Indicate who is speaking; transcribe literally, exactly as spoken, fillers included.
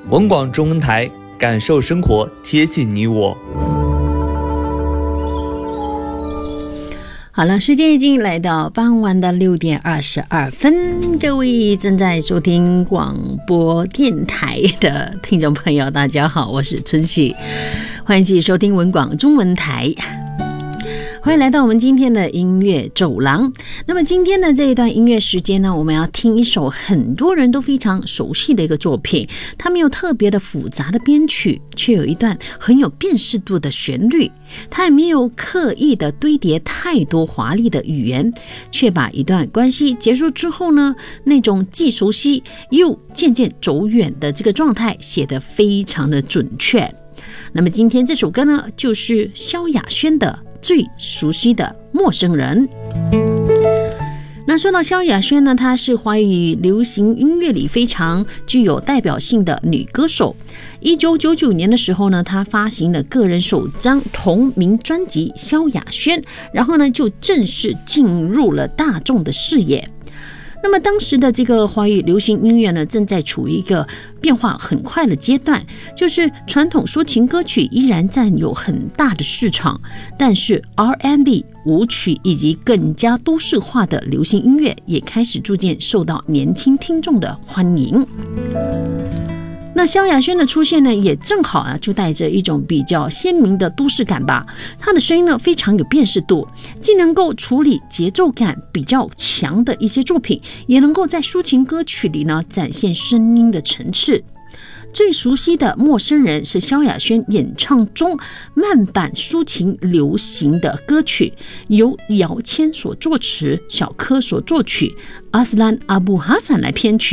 Speaker 1: 文广中文台，感受生活，贴近你我。
Speaker 2: 好了，时间已经来到傍晚的六点二十二分，各位正在收听广播电台的听众朋友，大家好，我是春喜，欢迎继续收听文广中文台。欢迎来到我们今天的音乐走廊。那么今天的这一段音乐时间呢，我们要听一首很多人都非常熟悉的一个作品，它没有特别的复杂的编曲，却有一段很有辨识度的旋律，它也没有刻意的堆叠太多华丽的语言，却把一段关系结束之后呢，那种既熟悉又渐渐走远的这个状态写得非常的准确。那么今天这首歌呢，就是萧亚轩的最熟悉的陌生人。那说到萧亚轩呢，她是华语流行音乐里非常具有代表性的女歌手。一九九九年的时候呢，她发行了个人首张同名专辑《萧亚轩》，然后呢就正式进入了大众的视野。那么当时的这个华语流行音乐呢，正在处于一个变化很快的阶段，就是传统抒情歌曲依然占有很大的市场，但是 R and B 舞曲以及更加都市化的流行音乐也开始逐渐受到年轻听众的欢迎。那萧亚轩的出现呢，也正好啊，就带着一种比较鲜明的都市感吧。她的声音呢，非常有辨识度，既能够处理节奏感比较强的一些作品，也能够在抒情歌曲里呢，展现声音的层次。最熟悉的陌生人是萧亚轩演唱中慢板抒情流行的歌曲，由姚谦所作词，小柯所作曲，阿斯兰阿布哈桑来编曲。